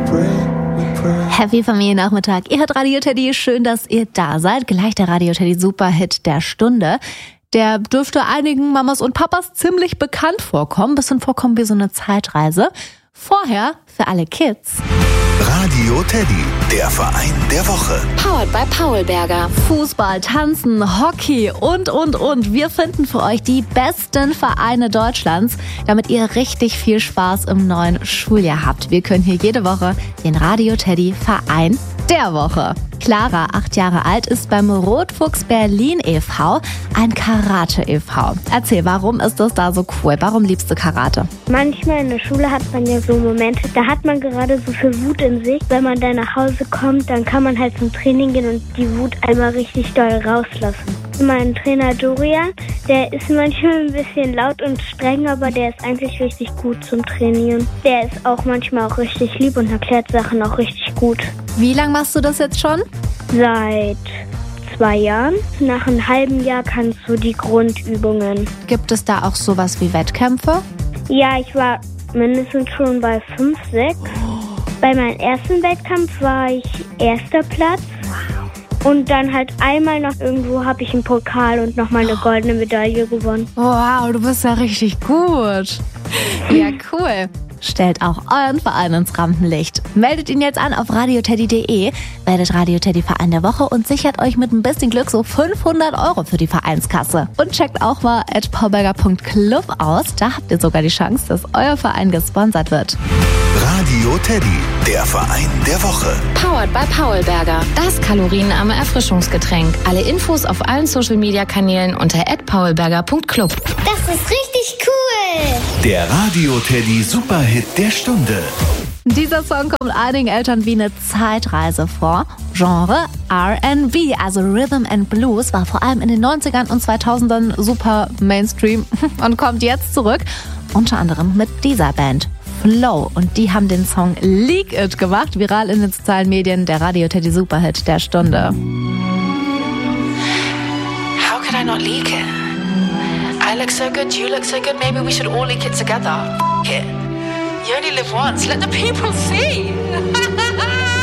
Happy Familiennachmittag. Ihr hört Radio Teddy. Schön, dass ihr da seid. Gleich der Radio Teddy Superhit der Stunde. Der dürfte einigen Mamas und Papas ziemlich bekannt vorkommen. Bisschen vorkommen wie so eine Zeitreise. Vorher für alle Kids. Radio Teddy, der Verein der Woche. Powered by Paulberger. Fußball, Tanzen, Hockey und. Wir finden für euch die besten Vereine Deutschlands, damit ihr richtig viel Spaß im neuen Schuljahr habt. Wir können hier jede Woche den Radio Teddy Verein der Woche. Clara, 8 Jahre alt, ist beim Rotfuchs Berlin e.V. ein Karate e.V. Erzähl, warum ist das da so cool? Warum liebst du Karate? Manchmal in der Schule hat man ja so Momente, da hat man gerade so viel Wut in sich. Wenn man dann nach Hause kommt, dann kann man halt zum Training gehen und die Wut einmal richtig doll rauslassen. Mein Trainer Dorian, der ist manchmal ein bisschen laut und streng, aber der ist eigentlich richtig gut zum Trainieren. Der ist auch manchmal auch richtig lieb und erklärt Sachen auch richtig gut. Wie lange machst du das jetzt schon? Seit 2 Jahren. Nach einem halben Jahr kannst du die Grundübungen. Gibt es da auch sowas wie Wettkämpfe? Ja, ich war mindestens schon bei 5, 6. Bei meinem ersten Wettkampf war ich 1. Platz. Und dann halt einmal noch irgendwo habe ich einen Pokal und nochmal eine goldene Medaille gewonnen. Wow, du bist ja richtig gut. Ja, cool. Stellt auch euren Verein ins Rampenlicht. Meldet ihn jetzt an auf radioteddy.de, werdet Radio Teddy Verein der Woche und sichert euch mit ein bisschen Glück so 500 € für die Vereinskasse. Und checkt auch mal @paulberger.club aus. Da habt ihr sogar die Chance, dass euer Verein gesponsert wird. Radio Teddy, der Verein der Woche. Powered by Paulberger. Das kalorienarme Erfrischungsgetränk. Alle Infos auf allen Social-Media-Kanälen unter @paulberger.club. Das ist richtig cool! Der Radio Teddy Superhit der Stunde. Dieser Song kommt einigen Eltern wie eine Zeitreise vor. Genre R&B, also Rhythm and Blues, war vor allem in den 90ern und 2000ern super Mainstream und kommt jetzt zurück. Unter anderem mit dieser Band. Flow. Und die haben den Song Leak It gemacht, viral in den sozialen Medien, der Radio Teddy Superhit der Stunde. How could I not leak it? I look so good, you look so good, maybe we should all leak it together. F*** it. You only live once, let the people see.